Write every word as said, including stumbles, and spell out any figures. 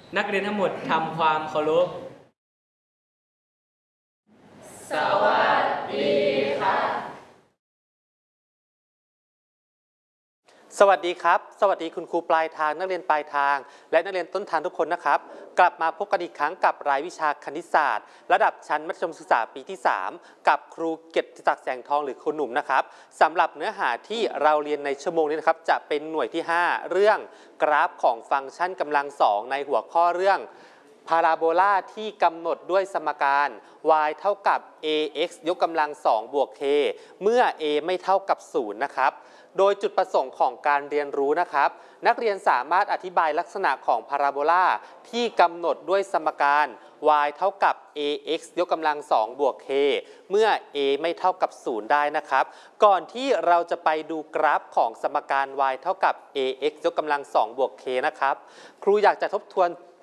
นักเรียนทั้งหมดทำความเคารพสวัสดีค่ะสวัสดีครับสวัสดีคุณครูปลายทางนักเรียนปลายทางและนักเรียนต้นทางทุกคนนะครับกลับมาพบกันอีกครั้งกับรายวิชาคณิตศาสตร์ระดับชั้นมัธยมศึกษาปีที่สามกับครูเกียรติศักดิ์แสงทองหรือครูหนุ่มนะครับสำหรับเนื้อหาที่เราเรียนในชั่วโมงนี้นะครับจะเป็นหน่วยที่ห้าเรื่องกราฟของฟังก์ชันกำลังสองในหัวข้อเรื่องพาราโบลาที่กำหนดด้วยสมการ y เท่ากับ ax ยกกำลังสองบวก k เมื่อ a ไม่เท่ากับศูนย์นะครับโดยจุดประสงค์ของการเรียนรู้นะครับนักเรียนสามารถอธิบายลักษณะของพาราโบลาที่กำหนดด้วยสมการ y เท่ากับ ax ยกกำลังสองบวก k เมื่อ a ไม่เท่ากับศูนย์ได้นะครับก่อนที่เราจะไปดูกราฟของสมการ y เท่ากับ ax ยกกำลังสองบวก k นะครับครูอยากจะทบทวน